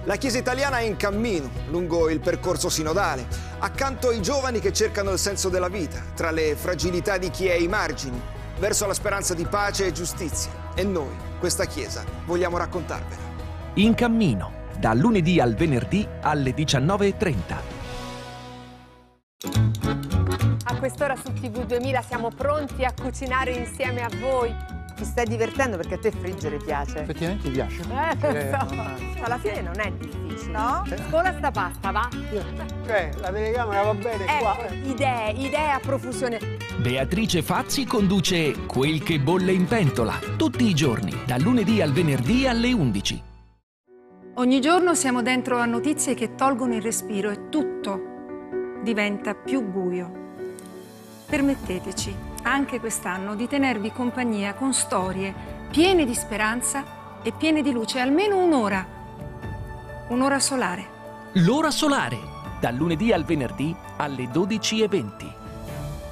La Chiesa italiana è in cammino lungo il percorso sinodale, accanto ai giovani che cercano il senso della vita, tra le fragilità di chi è ai margini, verso la speranza di pace e giustizia. E noi, questa Chiesa, vogliamo raccontarvela. In cammino, dal lunedì al venerdì alle 19:30. A quest'ora su TV 2000 siamo pronti a cucinare insieme a voi. Ti stai divertendo perché a te friggere piace. Effettivamente ti piace? Alla fine non è difficile. No? Scola sta pasta, va? La telecamera va bene qua. Idee a profusione. Beatrice Fazzi conduce Quel che bolle in pentola, tutti i giorni, dal lunedì al venerdì alle 11. Ogni giorno siamo dentro a notizie che tolgono il respiro e tutto diventa più buio. Permetteteci, anche quest'anno, di tenervi compagnia con storie piene di speranza e piene di luce, almeno un'ora. Un'ora solare. L'ora solare, dal lunedì al venerdì alle 12:20.